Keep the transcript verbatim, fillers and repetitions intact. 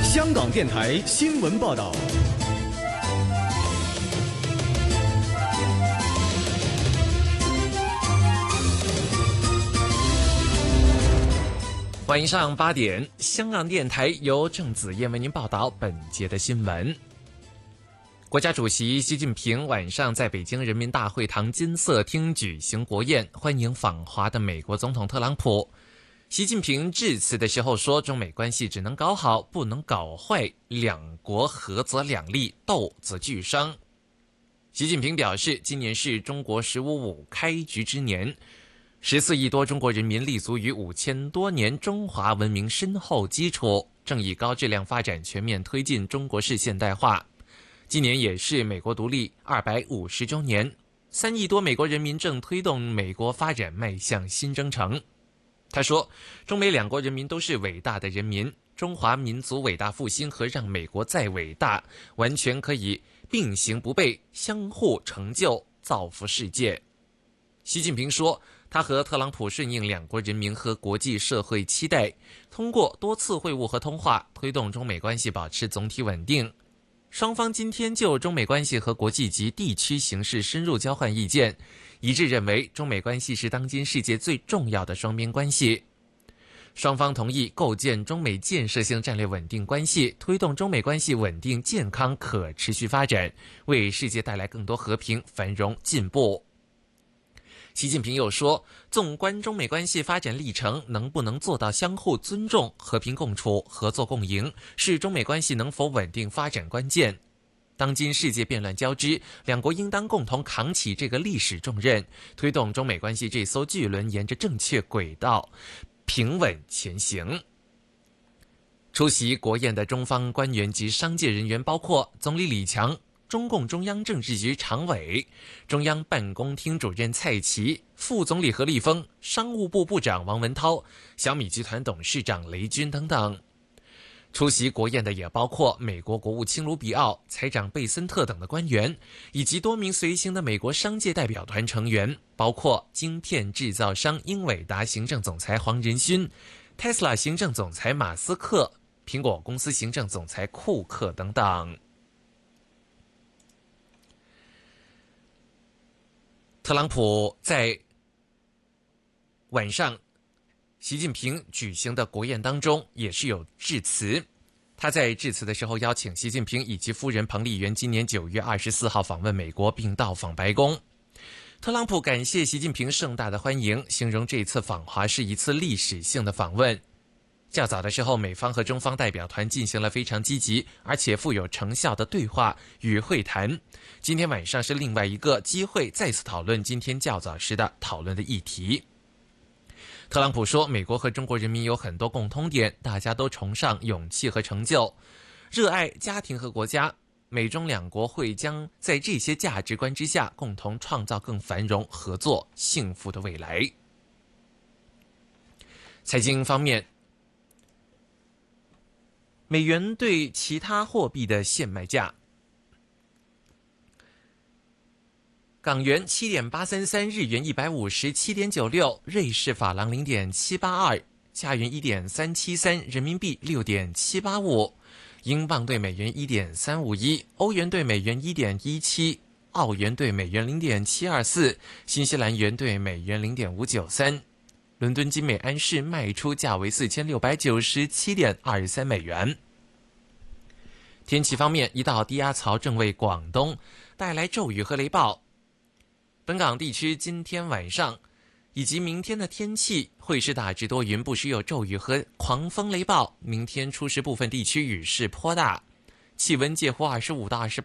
香港电台新闻报道。 欢迎上八点，香港电台由郑子燕为您报道本节的新闻。国家主席习近平晚上在北京人民大会堂金色厅举行国宴，欢迎访华的美国总统特朗普。习近平致辞的时候说，中美关系只能搞好，不能搞坏，两国合则两利，斗则俱伤。习近平表示，今年是中国十五五开局之年，十四亿多中国人民立足于五千多年中华文明深厚基础，正以高质量发展全面推进中国式现代化。今年也是美国独立二百五十周年，三亿多美国人民正推动美国发展迈向新征程。他说，中美两国人民都是伟大的人民，中华民族伟大复兴和让美国再伟大，完全可以并行不悖，相互成就，造福世界。习近平说，他和特朗普顺应两国人民和国际社会期待，通过多次会晤和通话，推动中美关系保持总体稳定。双方今天就中美关系和国际及地区形势深入交换意见，一致认为中美关系是当今世界最重要的双边关系。双方同意构建中美建设性战略稳定关系，推动中美关系稳定、健康、可持续发展，为世界带来更多和平、繁荣、进步。习近平又说，纵观中美关系发展历程，能不能做到相互尊重、和平共处、合作共赢，是中美关系能否稳定发展关键。当今世界变乱交织，两国应当共同扛起这个历史重任，推动中美关系这艘巨轮沿着正确轨道平稳前行。出席国宴的中方官员及商界人员包括总理李强、中共中央政治局常委、中央办公厅主任蔡奇、副总理何立峰、商务部部长王文涛、小米集团董事长雷军等等。出席国宴的也包括美国国务卿卢比奥、财长贝森特等的官员，以及多名随行的美国商界代表团成员，包括晶片制造商英伟达行政总裁黄仁勋、Tesla 行政总裁马斯克、苹果公司行政总裁库克等等。特朗普在晚上习近平举行的国宴当中也是有致辞，他在致辞的时候邀请习近平以及夫人彭丽媛今年九月二十四号访问美国并到访白宫。特朗普感谢习近平盛大的欢迎，形容这次访华是一次历史性的访问。较早的时候，美方和中方代表团进行了非常积极而且富有成效的对话与会谈。今天晚上是另外一个机会，再次讨论今天较早时的讨论的议题。特朗普说，美国和中国人民有很多共通点，大家都崇尚勇气和成就，热爱家庭和国家。美中两国会将在这些价值观之下，共同创造更繁荣、合作、幸福的未来。财经方面，美元对其他货币的现卖价：港元七点八三三，日元一百五十七点九六，瑞士法郎零点七八二，加元一点三七三，人民币六点七八五，英镑对美元一点三五一，欧元对美元一点一七，澳元对美元零点七二四，新西兰元对美元零点五九三。伦敦金美安士卖出价为四千六百九十七点二三美元。天气方面，一道低压槽正为广东带来骤雨和雷暴。本港地区今天晚上以及明天的天气会是大致多云，不时有骤雨和狂风雷暴。明天初时部分地区雨势颇大，气温介乎二十五到二十